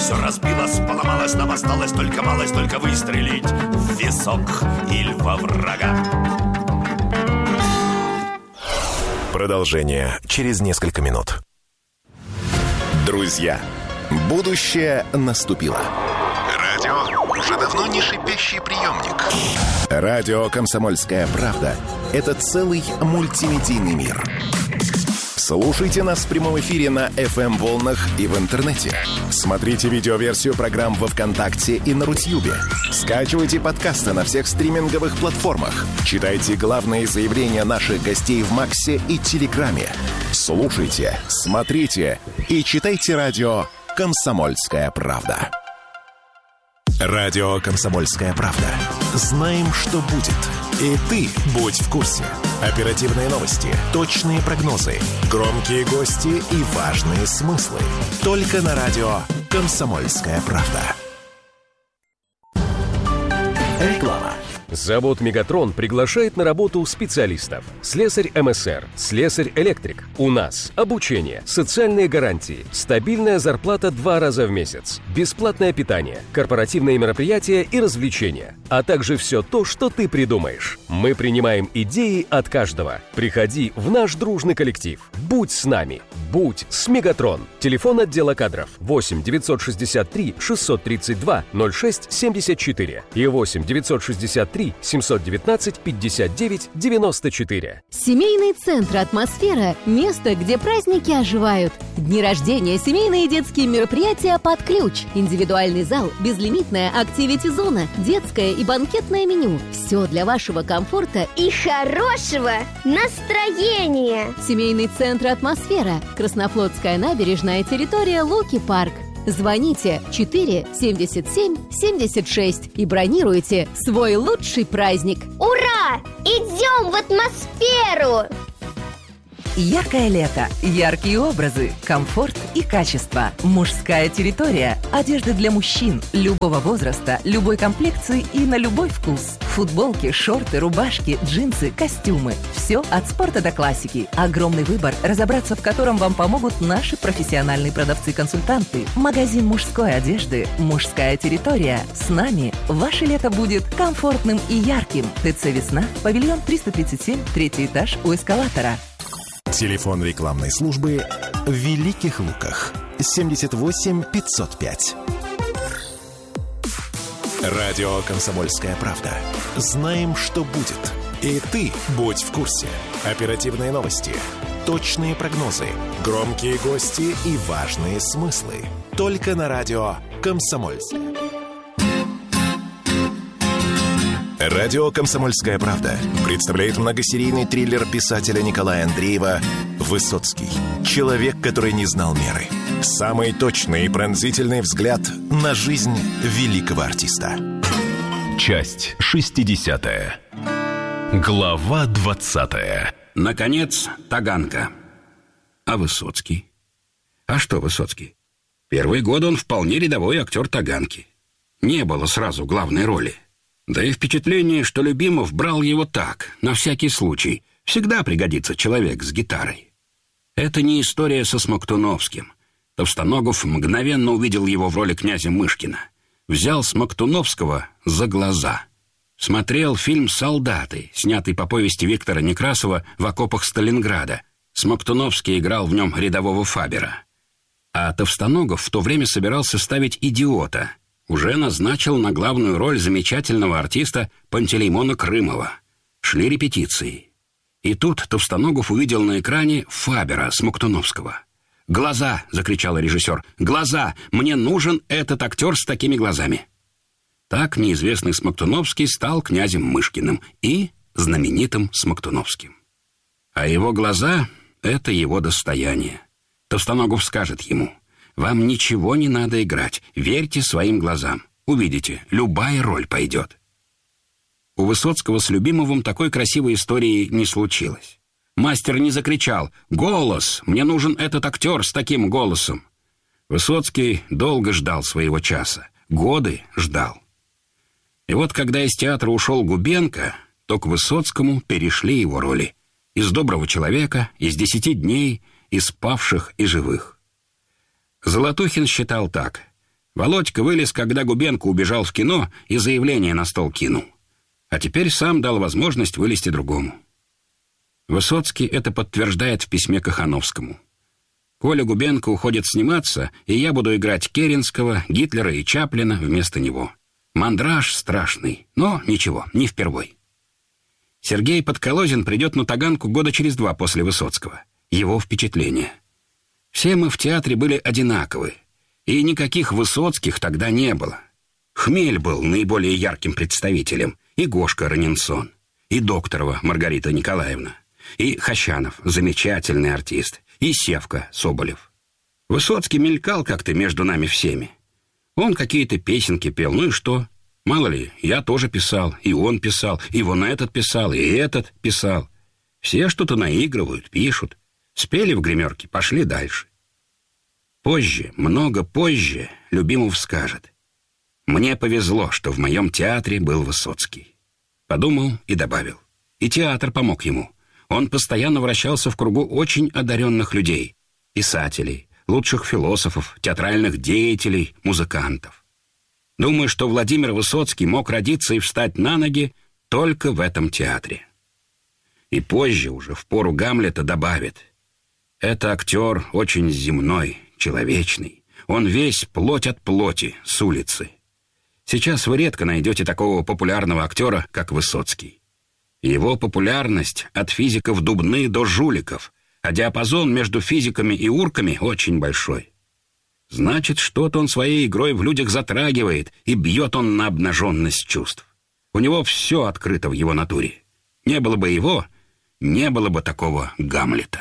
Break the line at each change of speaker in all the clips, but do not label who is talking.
Все разбилось, поломалось, нам осталось только малость, только выстрелить в висок или во врага.
Продолжение через несколько минут. Друзья, будущее наступило. Радио уже давно не шипящий приемник. Радио «Комсомольская правда» — это целый мультимедийный мир. Слушайте нас в прямом эфире на FM-волнах и в интернете. Смотрите видеоверсию программ во ВКонтакте и на Рутьюбе. Скачивайте подкасты на всех стриминговых платформах. Читайте главные заявления наших гостей в Максе и Телеграме. Слушайте, смотрите и читайте радио «Комсомольская правда». Радио «Комсомольская правда». Знаем, что будет. И ты будь в курсе. Оперативные новости, точные прогнозы, громкие гости и важные смыслы. Только на радио «Комсомольская правда». Реклама.
Завод «Мегатрон» приглашает на работу специалистов. Слесарь МСР, слесарь-электрик. У нас обучение, социальные гарантии, стабильная зарплата 2 раза в месяц, бесплатное питание, корпоративные мероприятия и развлечения, а также все то, что ты придумаешь. Мы принимаем идеи от каждого. Приходи в наш дружный коллектив. Будь с нами. Будь с «Мегатрон». Телефон отдела кадров 8 963 632 06 74 и 8 963 719 59 94.
Семейный центр «Атмосфера» – место, где праздники оживают. Дни рождения, семейные и детские мероприятия под ключ. Индивидуальный зал, безлимитная активити-зона, детское и банкетное меню. Все для вашего комфорта
и хорошего настроения.
Семейный центр «Атмосфера». Краснофлотская набережная, территория Луки-парк. Звоните 4 77 76 и бронируйте свой лучший праздник.
Ура! Идем в атмосферу!
Яркое лето, яркие образы, комфорт и качество. Мужская территория. Одежда для мужчин любого возраста, любой комплекции и на любой вкус. Футболки, шорты, рубашки, джинсы, костюмы. Все от спорта до классики. Огромный выбор, разобраться в котором вам помогут наши профессиональные продавцы-консультанты. Магазин мужской одежды «Мужская территория». С нами ваше лето будет комфортным и ярким. ТЦ «Весна», павильон 337, 3-й этаж у эскалатора.
Телефон рекламной службы в Великих Луках 78 505. Радио «Комсомольская правда». Знаем, что будет. И ты будь в курсе. Оперативные новости, точные прогнозы, громкие гости и важные смыслы. Только на радио «Комсомольская». Радио «Комсомольская правда» представляет многосерийный триллер писателя Николая Андреева «Высоцкий. Человек, который не знал меры». Самый точный и пронзительный взгляд на жизнь великого артиста.
Часть 60. Глава 20.
Наконец, Таганка. А Высоцкий? А что Высоцкий? Первые годы он вполне рядовой актер Таганки. Не было сразу главной роли. Да и впечатление, что Любимов брал его так, на всякий случай. Всегда пригодится человек с гитарой. Это не история со Смоктуновским. Товстоногов мгновенно увидел его в роли князя Мышкина. Взял Смоктуновского за глаза. Смотрел фильм «Солдаты», снятый по повести Виктора Некрасова «В окопах Сталинграда». Смоктуновский играл в нем рядового Фабера. А Товстоногов в то время собирался ставить «Идиота». Уже назначил на главную роль замечательного артиста Пантелеймона Крымова. Шли репетиции. И тут Товстоногов увидел на экране Фабера Смоктуновского. «Глаза!» — закричал режиссер. «Глаза! Мне нужен этот актер с такими глазами!» Так неизвестный Смоктуновский стал князем Мышкиным и знаменитым Смоктуновским. А его глаза — это его достояние. Товстоногов скажет ему: «Вам ничего не надо играть, верьте своим глазам. Увидите, любая роль пойдет». У Высоцкого с Любимовым такой красивой истории не случилось. Мастер не закричал: «Голос! Мне нужен этот актер с таким голосом!» Высоцкий долго ждал своего часа, годы ждал. И вот когда из театра ушел Губенко, то к Высоцкому перешли его роли. Из «Доброго человека», из «10 дней», из «Павших и живых». Золотухин считал так: Володька вылез, когда Губенко убежал в кино и заявление на стол кинул. А теперь сам дал возможность вылезти другому. Высоцкий это подтверждает в письме Кохановскому. «Коля Губенко уходит сниматься, и я буду играть Керенского, Гитлера и Чаплина вместо него. Мандраж страшный, но ничего, не впервой». Сергей Подколозин придет на Таганку года через 2 после Высоцкого. Его впечатление. Все мы в театре были одинаковы, и никаких Высоцких тогда не было. Хмель был наиболее ярким представителем, и Гошка Ранинсон, и Докторова Маргарита Николаевна, и Хощанов, замечательный артист, и Севка Соболев. Высоцкий мелькал как-то между нами всеми. Он какие-то песенки пел, ну и что? Мало ли, я тоже писал, и он писал, и вон этот писал, и этот писал. Все что-то наигрывают, пишут. Спели в гримерке, пошли дальше. Позже, много позже, Любимов скажет: «Мне повезло, что в моем театре был Высоцкий». Подумал и добавил. И театр помог ему. Он постоянно вращался в кругу очень одаренных людей. Писателей, лучших философов, театральных деятелей, музыкантов. Думаю, что Владимир Высоцкий мог родиться и встать на ноги только в этом театре. И позже, уже в пору Гамлета, добавит: «Это актер очень земной, человечный. Он весь плоть от плоти, с улицы». Сейчас вы редко найдете такого популярного актера, как Высоцкий. Его популярность от физиков Дубны до жуликов, а диапазон между физиками и урками очень большой. Значит, что-то он своей игрой в людях затрагивает, и бьет он на обнаженность чувств. У него все открыто в его натуре. Не было бы его, не было бы такого Гамлета.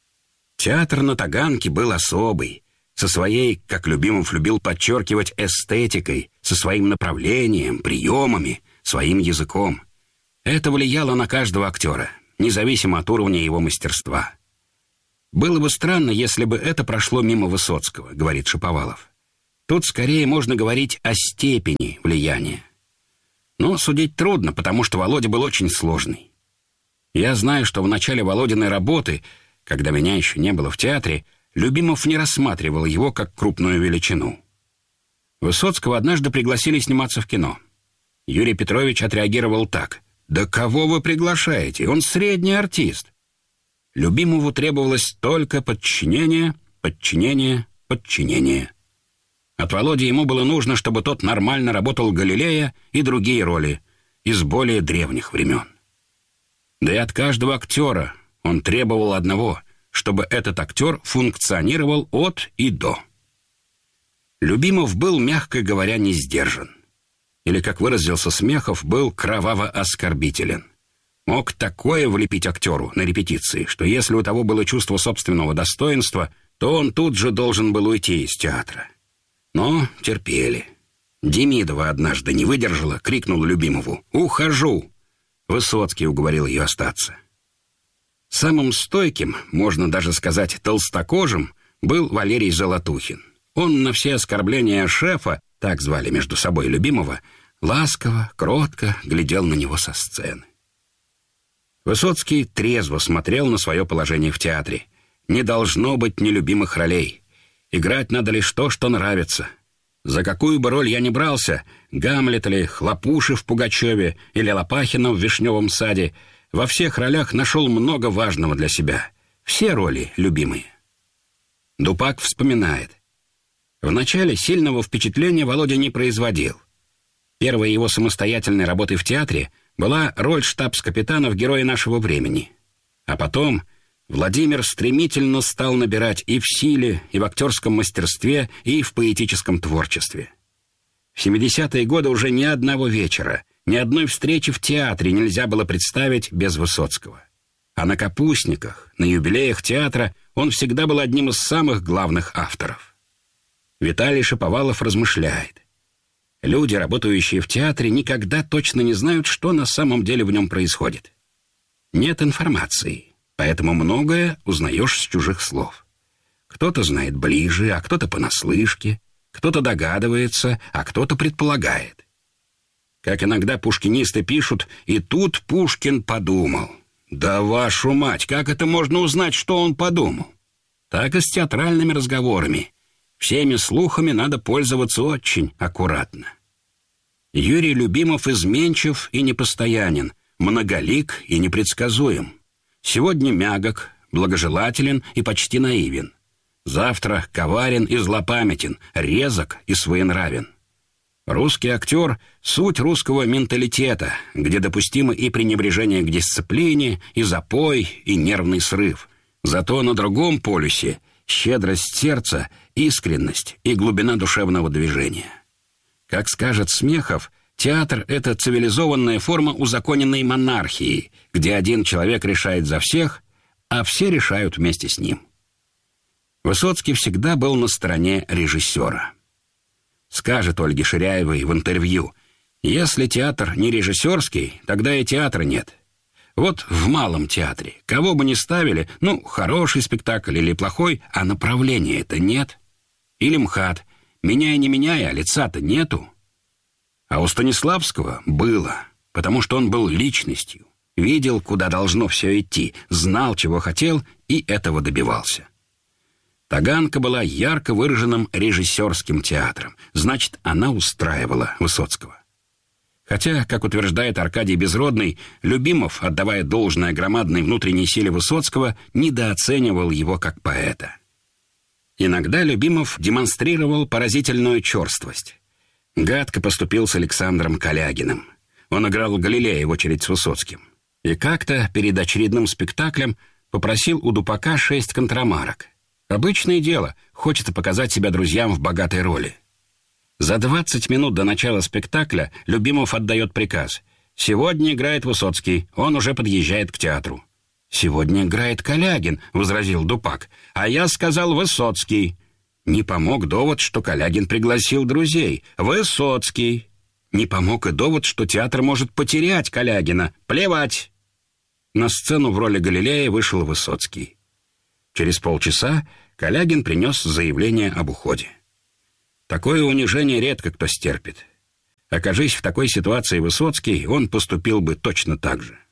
Театр на Таганке был особый, со своей, как Любимов любил подчеркивать, эстетикой, со своим направлением, приемами, своим языком. Это влияло на каждого актера, независимо от уровня его мастерства. «Было бы странно, если бы это прошло мимо Высоцкого», — говорит Шаповалов. «Тут скорее можно говорить о степени влияния. Но судить трудно, потому что Володя был очень сложный. Я знаю, что в начале Володиной работы, когда меня еще не было в театре, Любимов не рассматривал его как крупную величину. Высоцкого однажды пригласили сниматься в кино. Юрий Петрович отреагировал так: «Да кого вы приглашаете? Он средний артист». Любимову требовалось только подчинение, подчинение, подчинение. От Володи ему было нужно, чтобы тот нормально работал Галилея и другие роли из более древних времен. Да и от каждого актера он требовал одного — чтобы этот актер функционировал от и до. Любимов был, мягко говоря, не сдержан. Или, как выразился Смехов, был кроваво оскорбителен. Мог такое влепить актеру на репетиции, что если у того было чувство собственного достоинства, то он тут же должен был уйти из театра. Но терпели. Демидова однажды не выдержала, крикнула Любимову: «Ухожу!» Высоцкий уговорил ее остаться. Самым стойким, можно даже сказать толстокожим, был Валерий Золотухин. Он на все оскорбления шефа, так звали между собой Любимова, ласково, кротко глядел на него со сцены. Высоцкий трезво смотрел на свое положение в театре. Не должно быть нелюбимых ролей. Играть надо лишь то, что нравится. За какую бы роль я ни брался, Гамлет или Хлопуши в Пугачеве или Лопахина в Вишневом саде, во всех ролях нашел много важного для себя. Все роли любимые. Дупак вспоминает: «Вначале сильного впечатления Володя не производил. Первой его самостоятельной работой в театре была роль штабс-капитана в «Герое нашего времени». А потом Владимир стремительно стал набирать и в силе, и в актерском мастерстве, и в поэтическом творчестве. В 70-е годы уже ни одного вечера, ни одной встречи в театре нельзя было представить без Высоцкого. А на капустниках, на юбилеях театра он всегда был одним из самых главных авторов. Виталий Шаповалов размышляет: люди, работающие в театре, никогда точно не знают, что на самом деле в нем происходит. Нет информации, поэтому многое узнаешь с чужих слов. Кто-то знает ближе, а кто-то понаслышке, кто-то догадывается, а кто-то предполагает. Как иногда пушкинисты пишут: «И тут Пушкин подумал». Да вашу мать, как это можно узнать, что он подумал? Так и с театральными разговорами. Всеми слухами надо пользоваться очень аккуратно. Юрий Любимов изменчив и непостоянен, многолик и непредсказуем. Сегодня мягок, благожелателен и почти наивен. Завтра коварен и злопамятен, резок и своенравен. Русский актер — суть русского менталитета, где допустимо и пренебрежение к дисциплине, и запой, и нервный срыв. Зато на другом полюсе — щедрость сердца, искренность и глубина душевного движения. Как скажет Смехов, театр — это цивилизованная форма узаконенной монархии, где один человек решает за всех, а все решают вместе с ним. Высоцкий всегда был на стороне режиссера. Скажет Ольге Ширяевой в интервью: «Если театр не режиссерский, тогда и театра нет». Вот в малом театре, кого бы ни ставили, хороший спектакль или плохой, а направления-то нет. Или МХАТ, меняй не меняй, а лица-то нету. А у Станиславского было, потому что он был личностью, видел, куда должно все идти, знал, чего хотел, и этого добивался. Таганка была ярко выраженным режиссерским театром, значит, она устраивала Высоцкого. Хотя, как утверждает Аркадий Безродный, Любимов, отдавая должное громадной внутренней силе Высоцкого, недооценивал его как поэта. Иногда Любимов демонстрировал поразительную черствость. Гадко поступил с Александром Калягиным. Он играл Галилея в очередь с Высоцким. И как-то перед очередным спектаклем попросил у Дупака 6 контрамарок. Обычное дело, хочется показать себя друзьям в богатой роли. За 20 минут до начала спектакля Любимов отдает приказ: «Сегодня играет Высоцкий, он уже подъезжает к театру». «Сегодня играет Калягин», — возразил Дупак. «А я сказал Высоцкий». Не помог довод, что Калягин пригласил друзей. «Высоцкий». Не помог и довод, что театр может потерять Калягина. «Плевать». На сцену в роли Галилея вышел Высоцкий. Через полчаса Калягин принес заявление об уходе. Такое унижение редко кто стерпит. Окажись в такой ситуации Высоцкий, он поступил бы точно так же.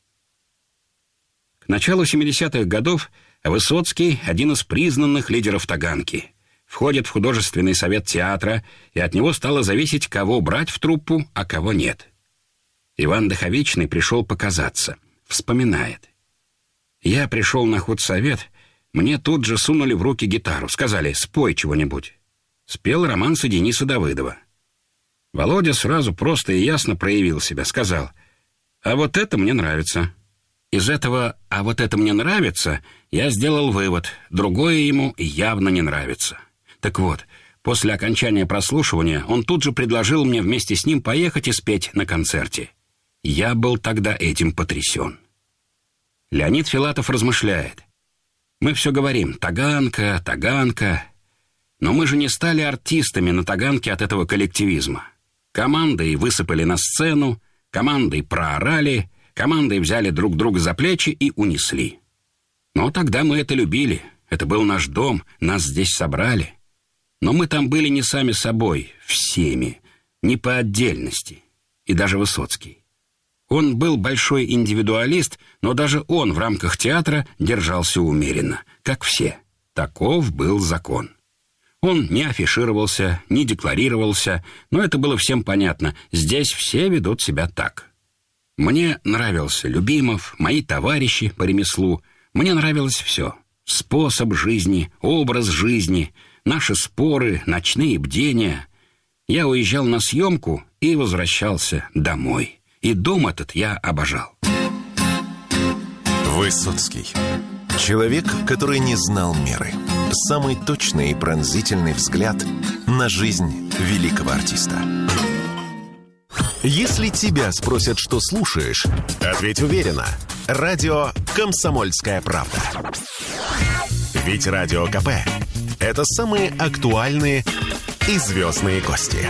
К началу 70-х годов Высоцкий — один из признанных лидеров Таганки. Входит в художественный совет театра, и от него стало зависеть, кого брать в труппу, а кого нет. Иван Даховичный пришел показаться. Вспоминает: «Я пришел на худсовет, мне тут же сунули в руки гитару, сказали: спой чего-нибудь». Спел романсы Дениса Давыдова. Володя сразу просто и ясно проявил себя, сказал: «А вот это мне нравится». Из этого «а вот это мне нравится» я сделал вывод: другое ему явно не нравится. Так вот, после окончания прослушивания он тут же предложил мне вместе с ним поехать и спеть на концерте. Я был тогда этим потрясен. Леонид Филатов размышляет: «Мы все говорим: Таганка, Таганка. Но мы же не стали артистами на Таганке от этого коллективизма. Командой высыпали на сцену, командой проорали, командой взяли друг друга за плечи и унесли. Но тогда мы это любили, это был наш дом, нас здесь собрали. Но мы там были не сами собой, всеми, не по отдельности. И даже Высоцкий. Он был большой индивидуалист, но даже он в рамках театра держался умеренно, как все. Таков был закон. Он не афишировался, не декларировался, но это было всем понятно. Здесь все ведут себя так. Мне нравился Любимов, мои товарищи по ремеслу. Мне нравилось все. Способ жизни, образ жизни, наши споры, ночные бдения. Я уезжал на съемку и возвращался домой. И дом этот я обожал.
Высоцкий. Человек, который не знал меры. Самый точный и пронзительный взгляд на жизнь великого артиста. Если тебя спросят, что слушаешь, ответь уверенно. Радио «Комсомольская правда». Ведь Радио КП – это самые актуальные и звездные гости.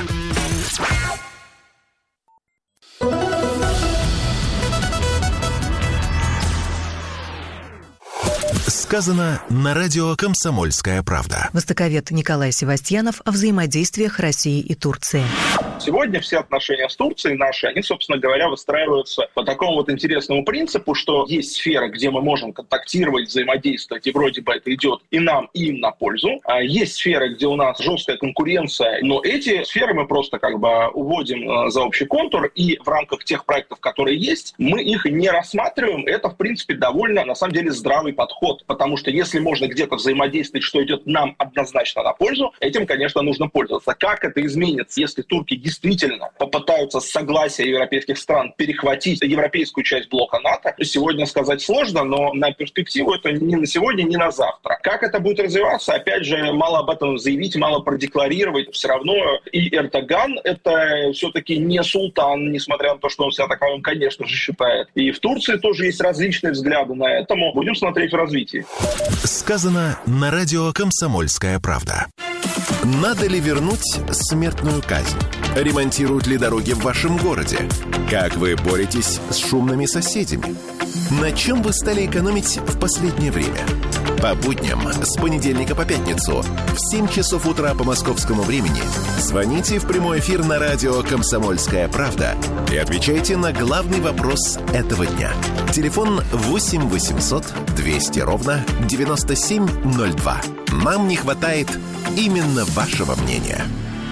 Сказано на радио «Комсомольская правда».
Востоковед Николай Севастьянов о взаимодействиях России и Турции. Сегодня все отношения с Турцией наши, они, собственно говоря, выстраиваются по такому вот интересному принципу, что есть сферы, где мы можем контактировать, взаимодействовать, и вроде бы это идет и нам, и им на пользу. А есть сферы, где у нас жесткая конкуренция, но эти сферы мы просто уводим за общий контур, и в рамках тех проектов, которые есть, мы их не рассматриваем. Это, в принципе, довольно, на самом деле, здравый подход, потому что если можно где-то взаимодействовать, что идет нам однозначно на пользу, этим, конечно, нужно пользоваться. Как это изменится, если турки действительно попытаются с согласия европейских стран перехватить европейскую часть блока НАТО? Сегодня сказать сложно, но на перспективу это ни на сегодня, ни на завтра. Как это будет развиваться? Опять же, мало об этом заявить, мало продекларировать. Все равно и Эрдоган — это все-таки не султан, несмотря на то, что он себя таковым, конечно же, считает. И в Турции тоже есть различные взгляды на это. Будем смотреть в развитии.
Сказано на радио «Комсомольская правда». Надо ли вернуть смертную казнь? Ремонтируют ли дороги в вашем городе? Как вы боретесь с шумными соседями? На чем вы стали экономить в последнее время? По будням с понедельника по пятницу в 7 часов утра по московскому времени звоните в прямой эфир на радио «Комсомольская правда» и отвечайте на главный вопрос этого дня. Телефон 8 800 200 ровно 9702. Нам не хватает именно вашего мнения.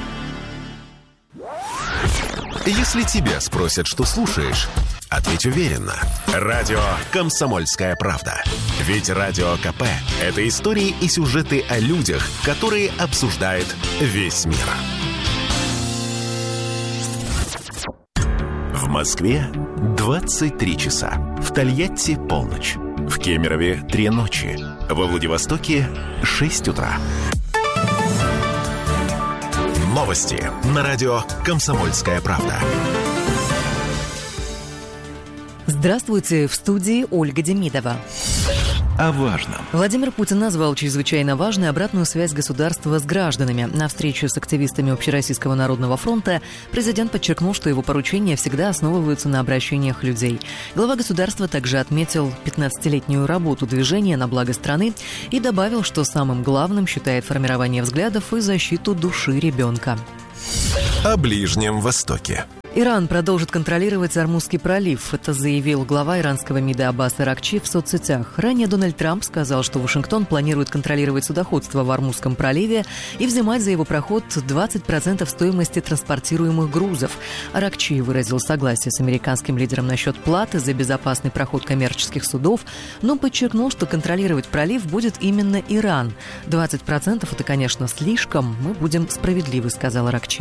Если тебя спросят, что слушаешь, ответь уверенно. Радио «Комсомольская правда». Ведь Радио КП – это истории и сюжеты о людях, которые обсуждает весь мир. В Москве 23 часа. В Тольятти – полночь. В Кемерове – 3 ночи. Во Владивостоке – 6 утра. Новости на радио «Комсомольская правда».
Здравствуйте, в студии Ольга Демидова.
О важном.
Владимир Путин назвал чрезвычайно важной обратную связь государства с гражданами. На встрече с активистами Общероссийского народного фронта президент подчеркнул, что его поручения всегда основываются на обращениях людей. Глава государства также отметил 15-летнюю работу движения на благо страны и добавил, что самым главным считает формирование взглядов и защиту души ребенка.
О Ближнем Востоке.
Иран продолжит контролировать Ормузский пролив. Это заявил глава иранского МИДа Аббас Аракчи в соцсетях. Ранее Дональд Трамп сказал, что Вашингтон планирует контролировать судоходство в Ормузском проливе и взимать за его проход 20% стоимости транспортируемых грузов. Аракчи выразил согласие с американским лидером насчет платы за безопасный проход коммерческих судов, но подчеркнул, что контролировать пролив будет именно Иран. 20% – это, конечно, слишком. Мы будем справедливы, сказал Аракчи.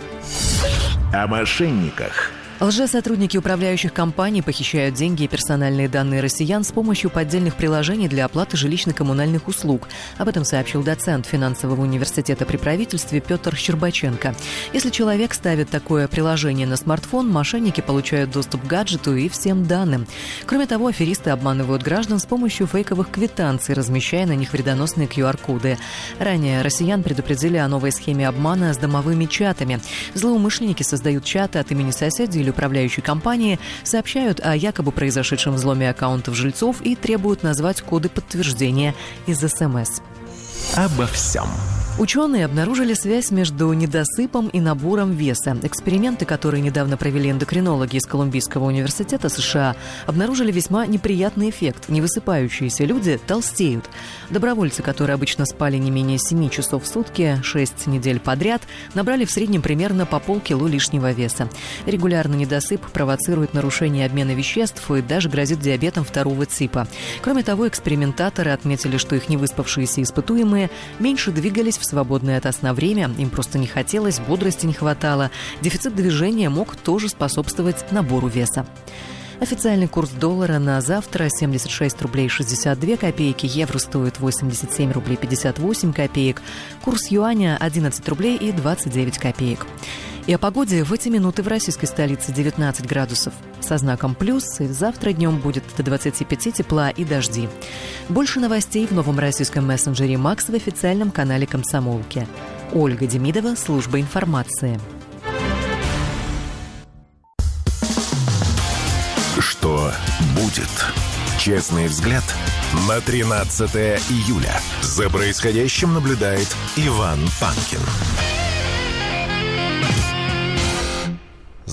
О мошенниках.
Лжесотрудники управляющих компаний похищают деньги и персональные данные россиян с помощью поддельных приложений для оплаты жилищно-коммунальных услуг. Об этом сообщил доцент финансового университета при правительстве Петр Щербаченко. Если человек ставит такое приложение на смартфон, мошенники получают доступ к гаджету и всем данным. Кроме того, аферисты обманывают граждан с помощью фейковых квитанций, размещая на них вредоносные QR-коды. Ранее россиян предупредили о новой схеме обмана с домовыми чатами. Злоумышленники создают чаты от имени соседей или управляющей компании, сообщают о якобы произошедшем взломе аккаунтов жильцов и требуют назвать коды подтверждения из СМС.
Обо всем.
Ученые обнаружили связь между недосыпом и набором веса. Эксперименты, которые недавно провели эндокринологи из Колумбийского университета США, обнаружили весьма неприятный эффект. Невысыпающиеся люди толстеют. Добровольцы, которые обычно спали не менее 7 часов в сутки, 6 недель подряд, набрали в среднем примерно по полкило лишнего веса. Регулярный недосып провоцирует нарушение обмена веществ и даже грозит диабетом 2 типа. Кроме того, экспериментаторы отметили, что их невыспавшиеся испытуемые меньше двигались в свободное от сна время, им просто не хотелось, бодрости не хватало. Дефицит движения мог тоже способствовать набору веса. Официальный курс доллара на завтра 76 рублей 62 копейки, евро стоит 87 рублей 58 копеек, курс юаня 11 рублей и 29 копеек. И о погоде в эти минуты в российской столице 19 градусов. Со знаком плюс, и завтра днем будет до 25 тепла и дожди. Больше новостей в новом российском мессенджере «Макс» в официальном канале «Комсомолки». Ольга Демидова, служба информации.
Что будет? Честный взгляд на 13 июля. За происходящим наблюдает Иван Панкин.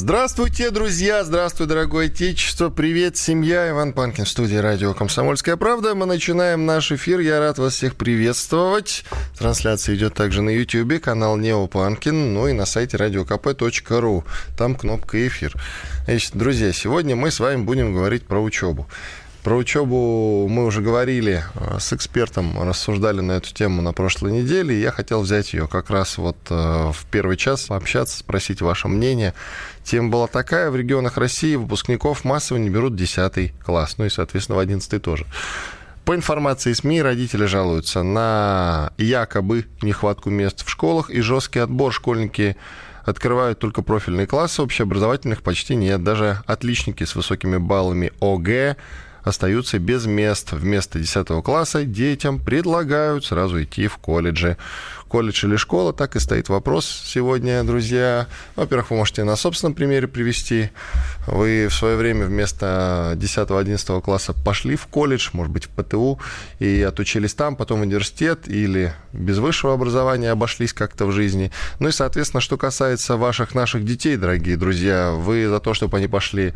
Здравствуйте, друзья! Здравствуй, дорогое отечество! Привет, семья! Иван Панкин в студии радио «Комсомольская правда». Мы начинаем наш эфир. Я рад вас всех приветствовать. Трансляция идет также на YouTube, канал Нео Панкин, ну и на сайте radiokp.ru. Там кнопка «Эфир». Значит, друзья, сегодня мы с вами будем говорить про учебу. Про учебу мы уже говорили с экспертом, рассуждали на эту тему на прошлой неделе. И я хотел взять ее как раз вот в первый час, пообщаться, спросить ваше мнение. Тема была такая: в регионах России выпускников массово не берут 10 класс, ну и, соответственно, в 11 тоже. По информации СМИ, родители жалуются на якобы нехватку мест в школах и жесткий отбор. Школьники открывают только профильные классы, общеобразовательных почти нет. Даже отличники с высокими баллами ОГЭ остаются без мест. Вместо 10 класса детям предлагают сразу идти в колледжи. Колледж или школа, так и стоит вопрос сегодня, друзья. Во-первых, вы можете на собственном примере привести. Вы в свое время вместо 10-11 класса пошли в колледж, может быть, в ПТУ, и отучились там, потом в университет, или без высшего образования обошлись как-то в жизни. Ну и, соответственно, что касается наших детей, дорогие друзья, вы за то, чтобы они пошли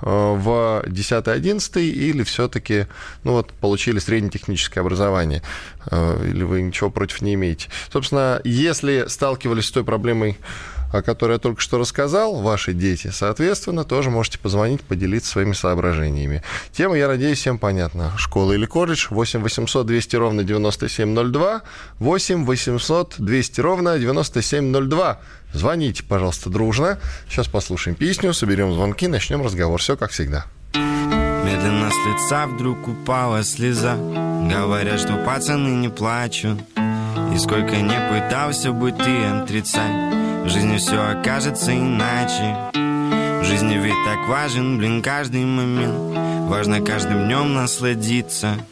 в 10-11 или все-таки получили среднетехническое образование, или вы ничего против не имеете? Собственно, если сталкивались с той проблемой, о которой я только что рассказал, ваши дети, соответственно, тоже можете позвонить, поделиться своими соображениями. Тема, я надеюсь, всем понятна. Школа или колледж? 8 800 200 ровно 9702. 8 800 200 ровно 9702. Звоните, пожалуйста, дружно. Сейчас послушаем песню, соберем звонки, начнем разговор. Все как всегда.
Медленно с лица вдруг упала слеза. Говорят, что пацаны не плачут. И сколько не пытался быть ты отрицать, в жизни все окажется иначе. В жизни ведь так важен, каждый момент. Важно каждым днем насладиться.